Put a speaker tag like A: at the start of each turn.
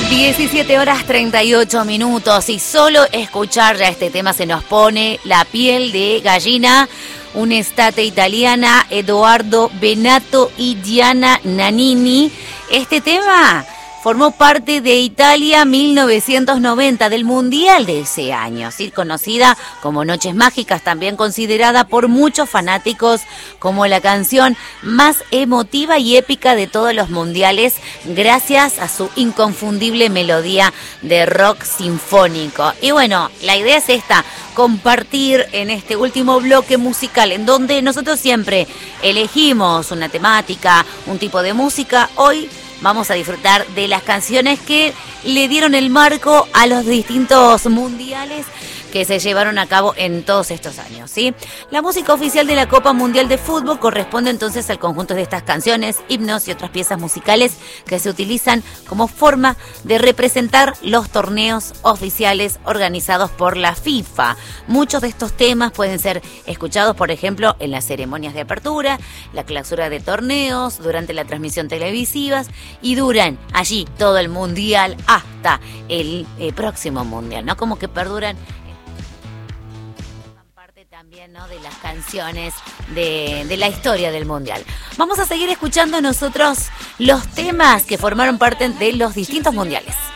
A: 17:38 y solo escuchar ya este tema se nos pone la piel de gallina. Un'estate italiana, Edoardo Bennato y Gianna Nannini. Este tema formó parte de Italia 1990, del Mundial de ese año, ¿sí? Conocida como Noches Mágicas, también considerada por muchos fanáticos como la canción más emotiva y épica de todos los mundiales, gracias a su inconfundible melodía de rock sinfónico. Y bueno, la idea es esta, compartir en este último bloque musical, en donde nosotros siempre elegimos una temática, un tipo de música. Hoy vamos a disfrutar de las canciones que le dieron el marco a los distintos mundiales que se llevaron a cabo en todos estos años, ¿sí? La música oficial de la Copa Mundial de Fútbol corresponde entonces al conjunto de estas canciones, himnos y otras piezas musicales que se utilizan como forma de representar los torneos oficiales organizados por la FIFA. Muchos de estos temas pueden ser escuchados, por ejemplo, en las ceremonias de apertura, la clausura de torneos, durante la transmisión televisiva, y duran allí todo el mundial hasta el próximo mundial, ¿no? Como que perduran parte también, ¿no?, de las canciones de la historia del mundial. Vamos a seguir escuchando nosotros los temas que formaron parte de los distintos mundiales.